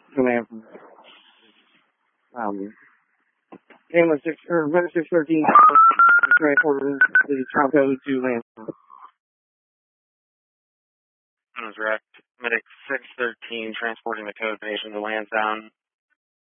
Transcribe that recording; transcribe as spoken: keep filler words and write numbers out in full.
to Lansing. Um, ambulance six, or medic six thirteen transported the Tronco to Lansing. That was correct. Medic six thirteen transporting the code patient to Lansdowne.